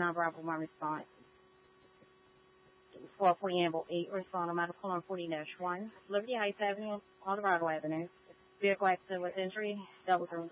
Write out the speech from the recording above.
Bravo, my response. 1240 Amble 8, respond on medical on 40-1. Liberty Heights Avenue, Colorado Avenue. Vehicle accident with injury, dealt with